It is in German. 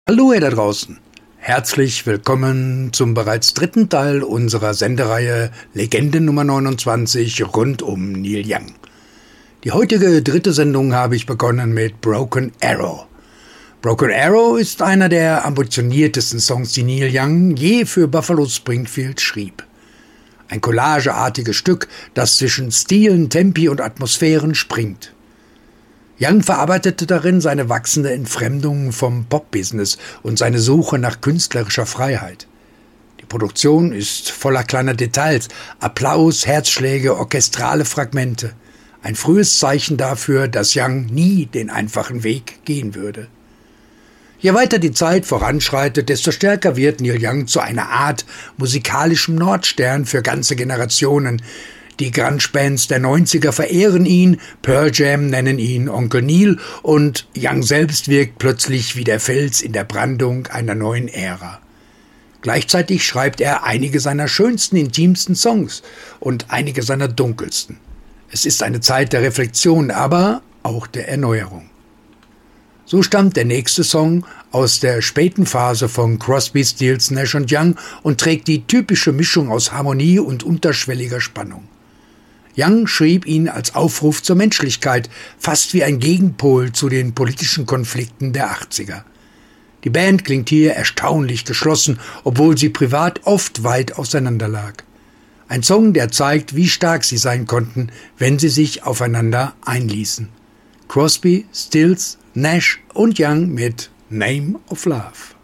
Hallo ihr da draußen, herzlich willkommen zum bereits dritten Teil unserer Sendereihe Legende Nummer 29 rund um Neil Young. Die heutige dritte Sendung habe ich begonnen mit Broken Arrow. Broken Arrow ist einer der ambitioniertesten Songs, die Neil Young je für Buffalo Springfield schrieb. Ein collageartiges Stück, das zwischen Stilen, Tempi und Atmosphären springt. Young verarbeitete darin seine wachsende Entfremdung vom Pop-Business und seine Suche nach künstlerischer Freiheit. Die Produktion ist voller kleiner Details, Applaus, Herzschläge, orchestrale Fragmente. Ein frühes Zeichen dafür, dass Young nie den einfachen Weg gehen würde. Je weiter die Zeit voranschreitet, desto stärker wird Neil Young zu einer Art musikalischem Nordstern für ganze Generationen. Die Grunge-Bands der 90er verehren ihn, Pearl Jam nennen ihn Onkel Neil und Young selbst wirkt plötzlich wie der Fels in der Brandung einer neuen Ära. Gleichzeitig schreibt er einige seiner schönsten, intimsten Songs und einige seiner dunkelsten. Es ist eine Zeit der Reflexion, aber auch der Erneuerung. So stammt der nächste Song aus der späten Phase von Crosby, Stills, Nash & Young und trägt die typische Mischung aus Harmonie und unterschwelliger Spannung. Young schrieb ihn als Aufruf zur Menschlichkeit, fast wie ein Gegenpol zu den politischen Konflikten der 80er. Die Band klingt hier erstaunlich geschlossen, obwohl sie privat oft weit auseinander lag. Ein Song, der zeigt, wie stark sie sein konnten, wenn sie sich aufeinander einließen. Crosby, Stills, Nash und Young mit Name of Love.